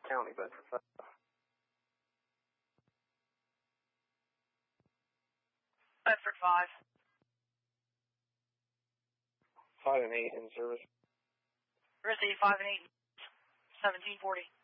County, Bedford. Bedford 5. 5 and 8 in service. Receive 5 and 8, 1740.